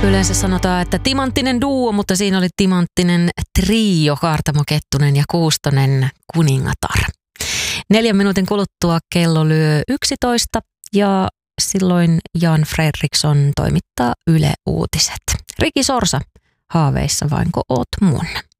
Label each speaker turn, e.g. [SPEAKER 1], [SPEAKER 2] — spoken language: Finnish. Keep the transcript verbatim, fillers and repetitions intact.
[SPEAKER 1] Yleensä sanotaan, että timanttinen duo, mutta siinä oli timanttinen trio, Kaartamo Kettunen ja Kuustonen kuningatar. Neljän minuutin kuluttua kello lyö yksitoista ja silloin Jan Fredriksson toimittaa Yle Uutiset. Riki Sorsa, haaveissa vainko oot mun?